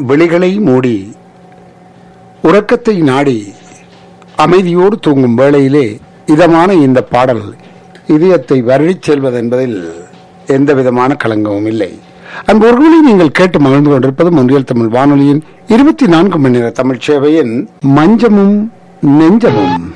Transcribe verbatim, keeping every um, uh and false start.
விழிகளை மூடி உறக்கத்தை நாடி அமைதியோடு தூங்கும் வேளையிலே இதமான இந்த பாடல் இதயத்தை வருடிச் செல்வது என்பதில் எந்த விதமான களங்கமும் இல்லை. அன்பர்களே, நீங்கள் கேட்டு மகிழ்ந்து கொண்டிருப்பது ஒன்றியல் தமிழ் வானொலியின் இருபத்தி நான்கு மணி நேர தமிழ் சேவையின் மஞ்சமும் நெஞ்சமும்.